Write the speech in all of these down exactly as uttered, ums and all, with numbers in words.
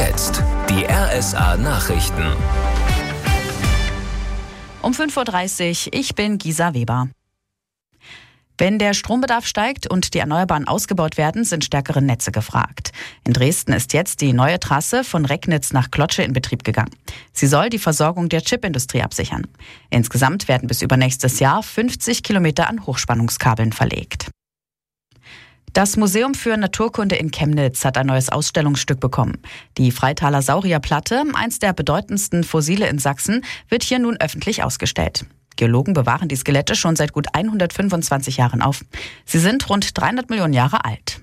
jetzt die R S A-Nachrichten. Um fünf Uhr dreißig, ich bin Gisa Weber. Wenn der Strombedarf steigt und die Erneuerbaren ausgebaut werden, sind stärkere Netze gefragt. In Dresden ist jetzt die neue Trasse von Recknitz nach Klotsche in Betrieb gegangen. Sie soll die Versorgung der Chipindustrie absichern. Insgesamt werden bis übernächstes Jahr fünfzig Kilometer an Hochspannungskabeln verlegt. Das Museum für Naturkunde in Chemnitz hat ein neues Ausstellungsstück bekommen. Die Freitaler Saurierplatte, eins der bedeutendsten Fossile in Sachsen, wird hier nun öffentlich ausgestellt. Geologen bewahren die Skelette schon seit gut hundertfünfundzwanzig Jahren auf. Sie sind rund dreihundert Millionen Jahre alt.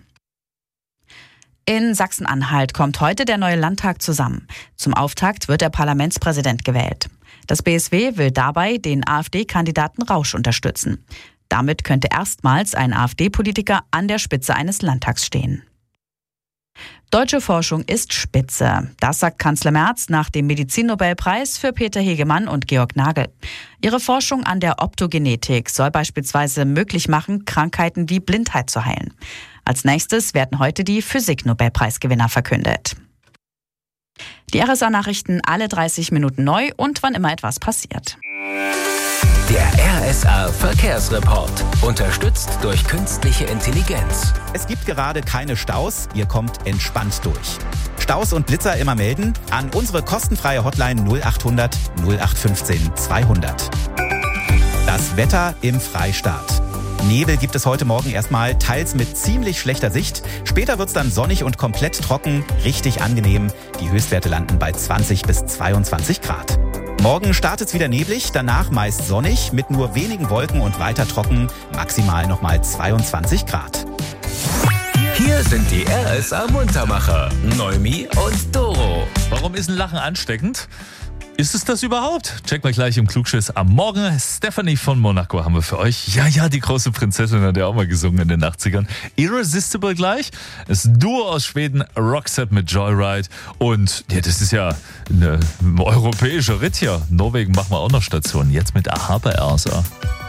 In Sachsen-Anhalt kommt heute der neue Landtag zusammen. Zum Auftakt wird der Parlamentspräsident gewählt. Das B S W will dabei den AfD-Kandidaten Rausch unterstützen. Damit könnte erstmals ein AfD-Politiker an der Spitze eines Landtags stehen. Deutsche Forschung ist spitze. Das sagt Kanzler Merz nach dem Medizinnobelpreis für Peter Hegemann und Georg Nagel. Ihre Forschung an der Optogenetik soll beispielsweise möglich machen, Krankheiten wie Blindheit zu heilen. Als nächstes werden heute die Physik-Nobelpreisgewinner verkündet. Die R S A-Nachrichten alle dreißig Minuten neu und wann immer etwas passiert. Der R S A-Verkehrsreport, unterstützt durch künstliche Intelligenz. Es gibt gerade keine Staus, ihr kommt entspannt durch. Staus und Blitzer immer melden an unsere kostenfreie Hotline null achthundert null acht fünfzehn zweihundert. Das Wetter im Freistaat. Nebel gibt es heute Morgen erstmal, teils mit ziemlich schlechter Sicht. Später wird es dann sonnig und komplett trocken, richtig angenehm. Die Höchstwerte landen bei zwanzig bis zweiundzwanzig Grad. Morgen startet es wieder neblig, danach meist sonnig, mit nur wenigen Wolken und weiter trocken, maximal nochmal zweiundzwanzig Grad. Hier sind die R S A-Muntermacher, Neumi und Doro. Warum ist ein Lachen ansteckend? Ist es das überhaupt? Check mal gleich im Klugschiss am Morgen. Stephanie von Monaco haben wir für euch. Ja, ja, die große Prinzessin hat ja auch mal gesungen in den achtzigern. Irresistible gleich. Das Duo aus Schweden, Roxette mit Joyride. Und ja, das ist ja ein europäischer Ritt hier. Norwegen machen wir auch noch Station. Jetzt mit Aha bei R S A.